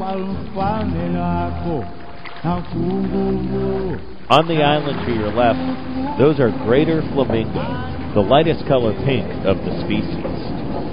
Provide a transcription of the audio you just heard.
On the island to your left, those are greater flamingos, the lightest color pink of the species.